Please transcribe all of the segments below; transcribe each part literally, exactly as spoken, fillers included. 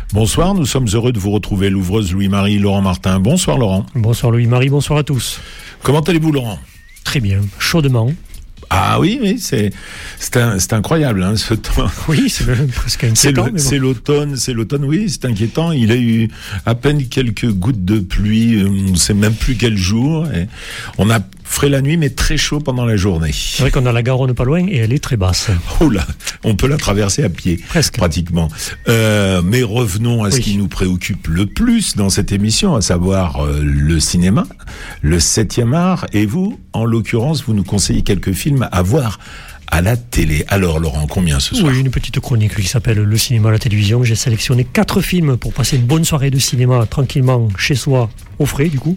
Bonsoir, nous sommes heureux de vous retrouver, l'ouvreuse Louis-Marie, Laurent Martin. Bonsoir Laurent. Bonsoir Louis-Marie, bonsoir à tous. Comment allez-vous Laurent ? Très bien, chaudement. Ah oui, oui, c'est c'est, un, c'est incroyable hein, ce temps. Oui, c'est même presque inquiétant. C'est, le, mais bon. c'est l'automne, c'est l'automne. Oui, c'est inquiétant. Il a eu à peine quelques gouttes de pluie. On ne sait même plus quel jour. Et on a frais la nuit, mais très chaud pendant la journée. C'est vrai qu'on a la Garonne pas loin et elle est très basse. Oh là, on peut la traverser à pied, presque, pratiquement. Euh, mais revenons à ce oui. qui nous préoccupe le plus dans cette émission, à savoir euh, le cinéma, le septième art. Et vous, en l'occurrence, vous nous conseillez quelques films à voir à la télé. Alors Laurent, combien ce soir ? Oui, une petite chronique qui s'appelle Le cinéma à la télévision. J'ai sélectionné quatre films pour passer une bonne soirée de cinéma tranquillement chez soi, au frais du coup.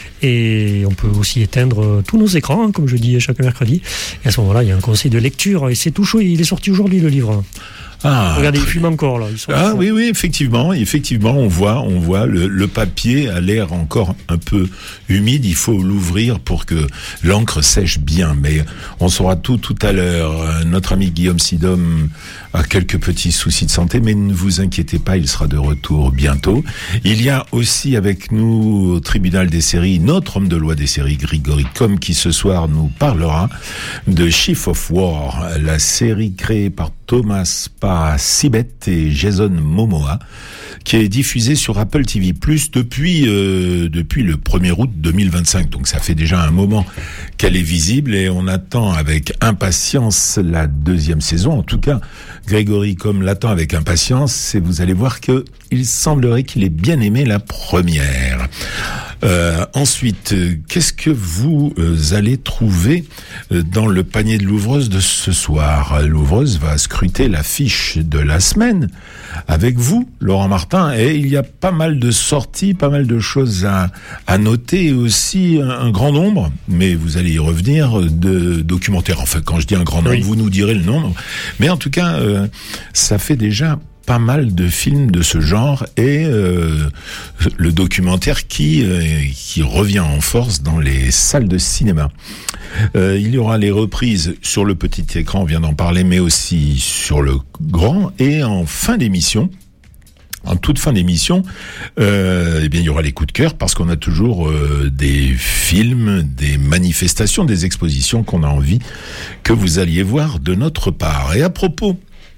Et on peut aussi éteindre tous nos écrans, comme je dis chaque mercredi. Et à ce moment-là, il y a un conseil de lecture. Et c'est tout chaud, il est sorti aujourd'hui le livre. Ah, regardez, ils fument encore là. Ils sont ah oui, oui, effectivement, effectivement, on voit, on voit le, le papier a l'air encore un peu humide. Il faut l'ouvrir pour que l'encre sèche bien. Mais on saura tout tout à l'heure. Notre ami Guillaume Sidom a quelques petits soucis de santé, mais ne vous inquiétez pas, il sera de retour bientôt. Il y a aussi avec nous au tribunal des séries notre homme de loi des séries, Grégory Comme, qui ce soir nous parlera de Chief of War, la série créée par Thomas Sibet et Jason Momoa, qui est diffusée sur Apple T V plus, depuis euh, depuis le premier août deux mille vingt-cinq. Donc ça fait déjà un moment qu'elle est visible et on attend avec impatience la deuxième saison. En tout cas, Grégory Comme l'attend avec impatience et vous allez voir que il semblerait qu'il ait bien aimé la première. Euh, ensuite, qu'est-ce que vous euh, allez trouver euh, dans le panier de l'ouvreuse de ce soir ? L'ouvreuse va scruter l'affiche de la semaine avec vous, Laurent Martin, et il y a pas mal de sorties, pas mal de choses à, à noter, et aussi un, un grand nombre, mais vous allez y revenir, de documentaires. Enfin, quand je dis un grand nombre, oui. Vous nous direz le nombre, mais en tout cas, euh, ça fait déjà pas mal de films de ce genre et euh, le documentaire qui euh, qui revient en force dans les salles de cinéma. Euh, il y aura les reprises sur le petit écran, on vient d'en parler, mais aussi sur le grand. Et en fin d'émission, en toute fin d'émission, euh, eh bien il y aura les coups de cœur parce qu'on a toujours euh, des films, des manifestations, des expositions qu'on a envie que vous alliez voir de notre part. Et à propos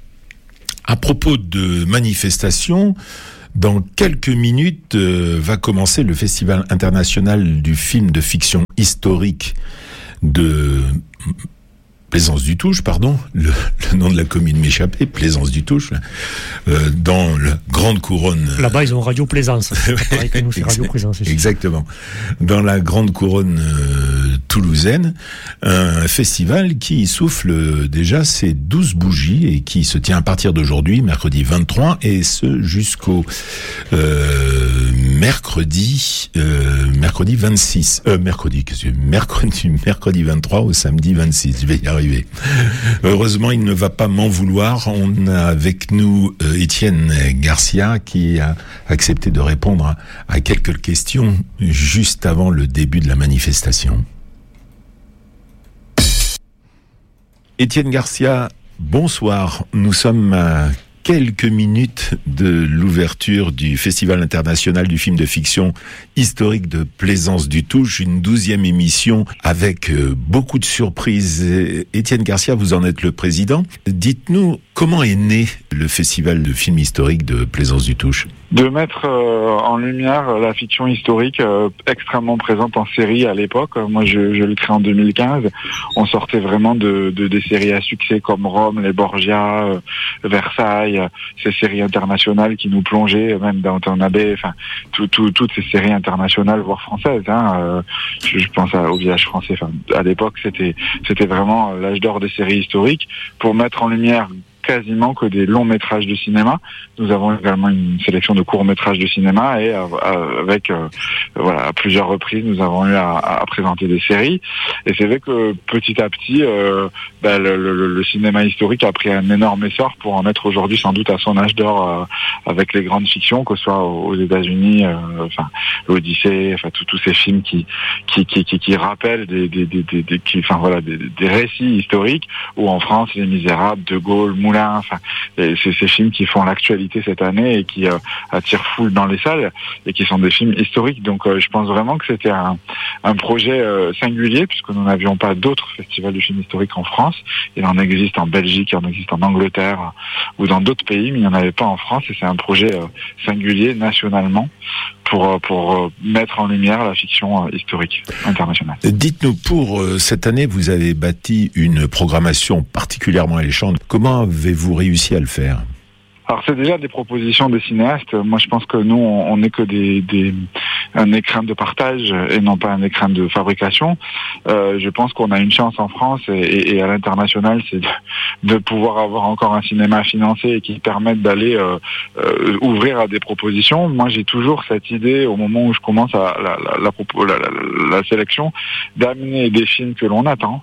À propos de manifestations, dans quelques minutes euh, va commencer le Festival international du film de fiction historique de Plaisance du Touche, pardon, le, le nom de la commune m'échappait, Plaisance du Touche, euh, dans la Grande Couronne. Là-bas, ils ont Radio Plaisance. Pareil que nous, c'est Radio Plaisance. Exactement. Dans la Grande Couronne euh, toulousaine, un festival qui souffle déjà ses douze bougies et qui se tient à partir d'aujourd'hui, mercredi vingt-trois, et ce jusqu'au euh, mercredi, euh, mercredi vingt-six, euh, mercredi, qu'est-ce que mercredi, mercredi vingt-trois au samedi vingt-six. Je vais y arriver. Heureusement, il ne va pas m'en vouloir. On a avec nous euh, Étienne Garcia qui a accepté de répondre à, à quelques questions juste avant le début de la manifestation. Étienne Garcia, bonsoir. Nous sommes à quelques minutes de l'ouverture du Festival international du film de fiction historique de Plaisance du Touche, une douzième émission avec beaucoup de surprises. Étienne Garcia, vous en êtes le président. Dites-nous, comment est né le Festival de film historique de Plaisance du Touche ? De mettre euh, en lumière la fiction historique euh, extrêmement présente en série à l'époque. Moi, je, je l'ai créé en deux mille quinze. On sortait vraiment de, de des séries à succès comme Rome, les Borgia, euh, Versailles, euh, ces séries internationales qui nous plongeaient, même Downton Abbey, enfin, tout, tout, toutes ces séries internationales, voire françaises. Hein, euh, je, je pense à, au Village français. Enfin, à l'époque, c'était, c'était vraiment l'âge d'or des séries historiques pour mettre en lumière quasiment que des longs métrages de cinéma. Nous avons également une sélection de courts métrages de cinéma et euh, avec euh, voilà à plusieurs reprises nous avons eu à, à présenter des séries. Et c'est vrai que petit à petit euh, bah, le, le, le cinéma historique a pris un énorme essor pour en être aujourd'hui sans doute à son âge d'or euh, avec les grandes fictions, que ce soit aux États-Unis, euh, enfin l'Odyssée, enfin tous ces films qui qui qui qui, qui rappellent des des des des, des qui, enfin voilà des, des récits historiques, ou en France Les Misérables, De Gaulle, Moulin Moulin, enfin, c'est ces films qui font l'actualité cette année et qui euh, attirent foule dans les salles et qui sont des films historiques. Donc euh, je pense vraiment que c'était un, un projet euh, singulier puisque nous n'avions pas d'autres festivals de films historiques en France. Il en existe en Belgique, il en existe en Angleterre ou dans d'autres pays, mais il n'y en avait pas en France et c'est un projet euh, singulier nationalement pour pour mettre en lumière la fiction historique internationale. Dites-nous, pour cette année, vous avez bâti une programmation particulièrement alléchante. Comment avez-vous réussi à le faire ? Alors c'est déjà des propositions des cinéastes. Moi je pense que nous on n'est que des, des un écrin de partage et non pas un écrin de fabrication. Euh, je pense qu'on a une chance en France et, et, et à l'international, c'est de, de pouvoir avoir encore un cinéma financé et qui permette d'aller euh, euh, ouvrir à des propositions. Moi j'ai toujours cette idée au moment où je commence à la, la, la, la, la sélection d'amener des films que l'on attend.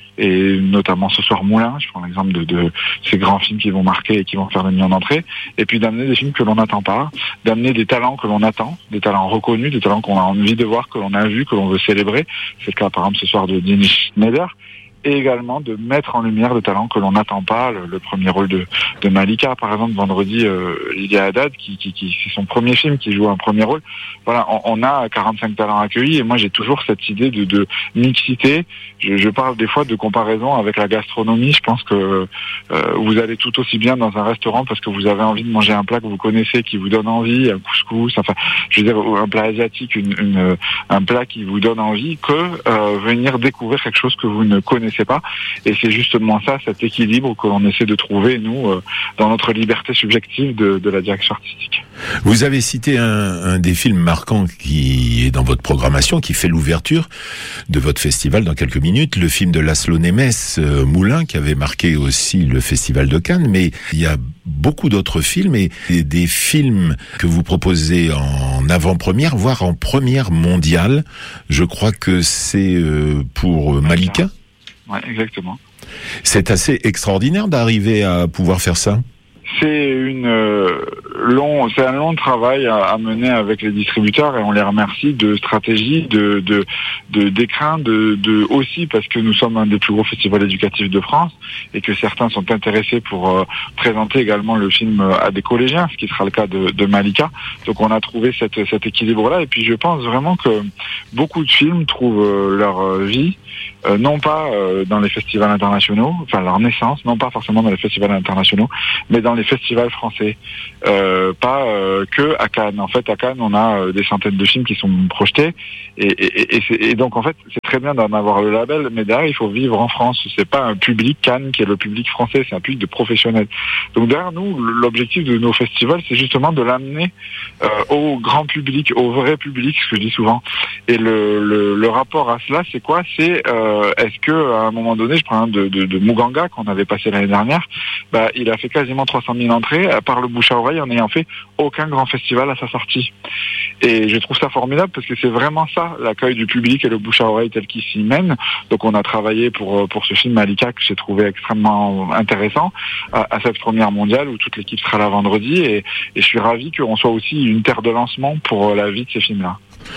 Et notamment Ce soir Moulin, je prends l'exemple de, de ces grands films qui vont marquer et qui vont faire des millions d'entrées, et puis d'amener des films que l'on n'attend pas, d'amener des talents que l'on attend, des talents reconnus, des talents qu'on a envie de voir, que l'on a vus, que l'on veut célébrer. C'est le cas par exemple ce soir de Denis Schneider. Et également de mettre en lumière des talents que l'on n'attend pas. Le, le premier rôle de, de Malika, par exemple, vendredi, euh, Lydia Haddad, qui, qui, qui c'est son premier film, qui joue un premier rôle. Voilà, on, on a quarante-cinq talents accueillis, et moi j'ai toujours cette idée de, de mixité. Je, je parle des fois de comparaison avec la gastronomie. Je pense que euh, vous allez tout aussi bien dans un restaurant parce que vous avez envie de manger un plat que vous connaissez, qui vous donne envie, un couscous, enfin, je veux dire, un plat asiatique, une, une, un plat qui vous donne envie, que euh, venir découvrir quelque chose que vous ne connaissez pas. Et c'est justement ça, cet équilibre que l'on essaie de trouver, nous, euh, dans notre liberté subjective de, de la direction artistique. Vous avez cité un, un des films marquants qui est dans votre programmation, qui fait l'ouverture de votre festival dans quelques minutes, le film de Laszlo Nemes, euh, Moulin, qui avait marqué aussi le festival de Cannes, mais il y a beaucoup d'autres films et des films que vous proposez en avant-première, voire en première mondiale. Je crois que c'est euh, pour Malika. Ouais, exactement. C'est assez extraordinaire d'arriver à pouvoir faire ça. C'est une euh, long, c'est un long travail à, à mener avec les distributeurs et on les remercie de stratégie, de de de d'écrin, de, de aussi parce que nous sommes un des plus gros festivals éducatifs de France et que certains sont intéressés pour euh, présenter également le film à des collégiens, ce qui sera le cas de, de Malika. Donc on a trouvé cette cet équilibre-là et puis je pense vraiment que beaucoup de films trouvent euh, leur vie euh, non pas euh, dans les festivals internationaux, enfin leur naissance, non pas forcément dans les festivals internationaux, mais dans les festivals français, euh, pas euh, que à Cannes. En fait, à Cannes, on a euh, des centaines de films qui sont projetés, et, et, et, et donc en fait, c'est très bien d'en avoir le label, mais derrière, il faut vivre en France. C'est pas un public Cannes qui est le public français, c'est un public de professionnels. Donc derrière nous, l'objectif de nos festivals, c'est justement de l'amener euh, au grand public, au vrai public, ce que je dis souvent. Et le, le, le rapport à cela, c'est quoi ? C'est euh, est-ce que à un moment donné, je prends un de, de, de Muganga qu'on avait passé l'année dernière, bah il a fait quasiment trois cent mille entrées, à part le bouche à oreille, en n'ayant fait aucun grand festival à sa sortie. Et je trouve ça formidable parce que c'est vraiment ça, l'accueil du public et le bouche à oreille tel qu'il s'y mène. Donc on a travaillé pour pour ce film Malika que j'ai trouvé extrêmement intéressant à, à cette première mondiale où toute l'équipe sera là vendredi et, et je suis ravi qu'on soit aussi une terre de lancement pour la vie de ces films-là.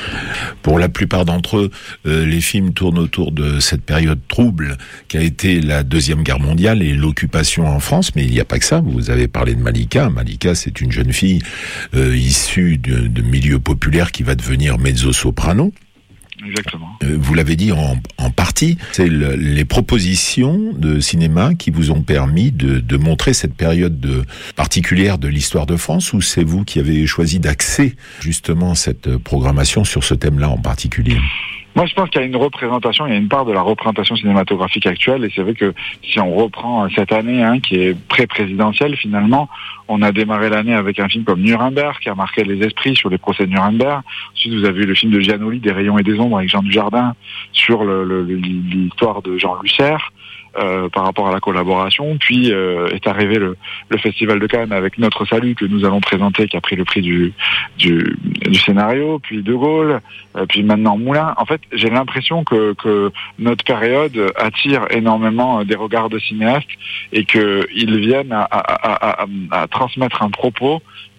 Pour la plupart d'entre eux, euh, les films tournent autour de cette période trouble qui a été la Deuxième Guerre mondiale et l'occupation en France, mais il n'y a pas que ça. Vous avez parlé de Malika. Malika, c'est une jeune fille euh, issue de, de milieu populaire qui va devenir mezzo-soprano. Exactement. Euh, vous l'avez dit en, en partie, c'est le, les propositions de cinéma qui vous ont permis de, de montrer cette période de, particulière de l'histoire de France, ou c'est vous qui avez choisi d'axer justement cette programmation sur ce thème-là en particulier ? Moi, je pense qu'il y a une représentation, il y a une part de la représentation cinématographique actuelle, et c'est vrai que si on reprend cette année, hein, qui est pré-présidentielle, finalement, on a démarré l'année avec un film comme Nuremberg, qui a marqué les esprits sur les procès de Nuremberg. Ensuite, vous avez eu le film de Giannoli, Des rayons et des ombres, avec Jean Dujardin, sur le, le, l'histoire de Jean Lucer. Euh, par rapport à la collaboration, puis euh, est arrivé le, le Festival de Cannes avec Notre Salut que nous allons présenter, qui a pris le prix du, du, du scénario, puis De Gaulle, euh, puis maintenant Moulin. En fait, j'ai l'impression que, que notre période attire énormément des regards de cinéastes et qu'ils viennent à, à, à, à, à transmettre un propos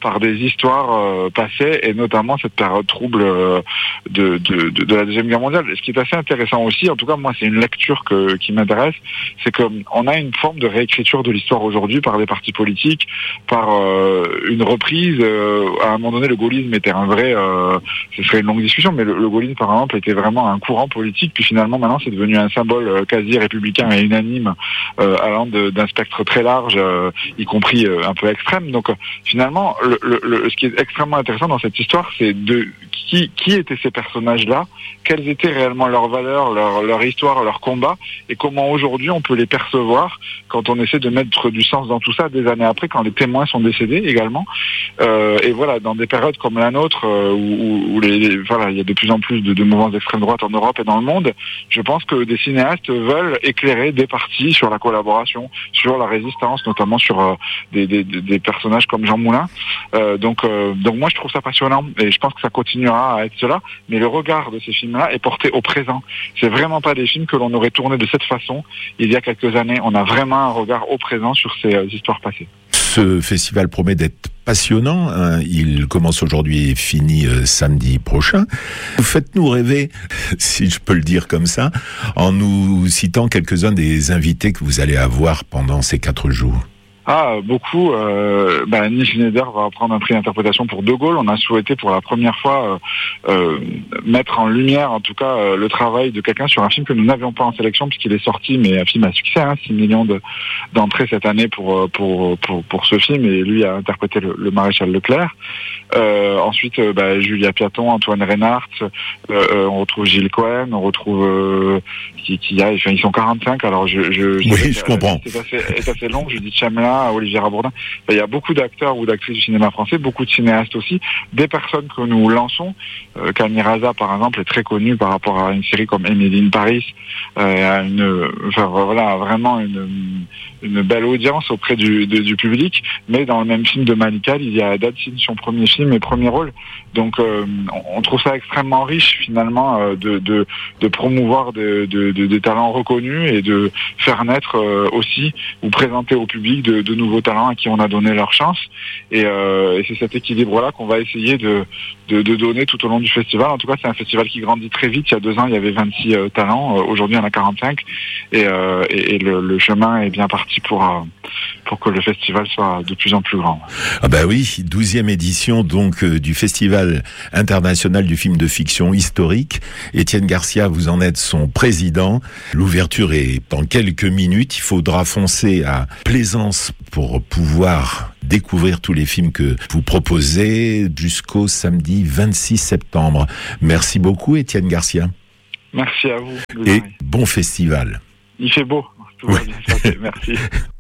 par des histoires euh, passées, et notamment cette période trouble euh, de, de, de, de la Deuxième Guerre mondiale. Et ce qui est assez intéressant aussi, en tout cas moi c'est une lecture que, qui m'intéresse, c'est qu'on a une forme de réécriture de l'histoire aujourd'hui par des partis politiques, par euh, une reprise. Euh, à un moment donné, le gaullisme était un vrai, euh, ce serait une longue discussion, mais le, le gaullisme par exemple était vraiment un courant politique, puis finalement maintenant c'est devenu un symbole euh, quasi républicain et unanime, euh, allant de, d'un spectre très large, euh, y compris euh, un peu extrême. Donc euh, finalement, le, le, le, ce qui est extrêmement intéressant dans cette histoire, c'est de qui, qui étaient ces personnages-là, quelles étaient réellement leurs valeurs, leur, leur histoire, leur combat, et comment aujourd'hui on peut les percevoir quand on essaie de mettre du sens dans tout ça des années après, quand les témoins sont décédés également. Euh, et voilà, dans des périodes comme la nôtre, euh, où, où les, les, voilà, il y a de plus en plus de, de mouvements d'extrême droite en Europe et dans le monde, je pense que des cinéastes veulent éclairer des partis sur la collaboration, sur la résistance, notamment sur euh, des, des, des personnages comme Jean Moulin. Euh, donc, euh, donc moi je trouve ça passionnant, et je pense que ça continuera à être cela, mais le regard de ces films-là est porté au présent. C'est vraiment pas des films que l'on aurait tournés de cette façon il y a quelques années. On a vraiment un regard au présent sur ces euh, histoires passées. Ce festival promet d'être passionnant, hein. Il commence aujourd'hui et finit euh, samedi prochain. Faites-nous rêver, si je peux le dire comme ça, en nous citant quelques-uns des invités que vous allez avoir pendant ces quatre jours. Ah, beaucoup. Euh, bah, Annie Schneider va prendre un prix d'interprétation pour De Gaulle. On a souhaité pour la première fois euh, euh, mettre en lumière, en tout cas, euh, le travail de quelqu'un sur un film que nous n'avions pas en sélection puisqu'il est sorti, mais un film à succès, hein, six millions de, d'entrées cette année pour, pour pour pour ce film, et lui a interprété le, le maréchal Leclerc. Euh, ensuite, euh, bah, Julia Piaton, Antoine Reinhardt, euh, euh, on retrouve Gilles Cohen, on retrouve euh, qui, qui a, enfin, ils sont quarante-cinq. Alors je je, je, oui, je, je comprends. C'est assez, c'est assez long. Judith Chamelin, Olivier Rabourdin. Il y a beaucoup d'acteurs ou d'actrices du cinéma français, beaucoup de cinéastes aussi, des personnes que nous lançons. Euh, Camille Raza, par exemple, est très connue par rapport à une série comme Emily in Paris, euh, à une, enfin voilà, vraiment une, une belle audience auprès du, de, du public. Mais dans le même film de Malikal, il y a Dadsin, son premier film et premier rôle. Donc, euh, on trouve ça extrêmement riche finalement euh, de, de, de promouvoir de, de, de, des talents reconnus et de faire naître euh, aussi ou présenter au public de, de nouveaux talents à qui on a donné leur chance. Et, euh, et c'est cet équilibre-là qu'on va essayer de, de, de donner tout au long du festival. En tout cas, c'est un festival qui grandit très vite. Il y a deux ans, il y avait vingt-six euh, talents. Aujourd'hui, il y en a quarante-cinq. Et, euh, et, et le, le chemin est bien parti pour, euh, pour que le festival soit de plus en plus grand. Ah bah oui, douzième édition donc euh, du Festival international du film de fiction historique. Étienne Garcia, vous en êtes son président. L'ouverture est dans quelques minutes. Il faudra foncer à Plaisance pour pouvoir découvrir tous les films que vous proposez jusqu'au samedi vingt-six septembre. Merci beaucoup, Étienne Garcia. Merci à vous. Et bon festival. Il fait beau. Tout va bien, merci.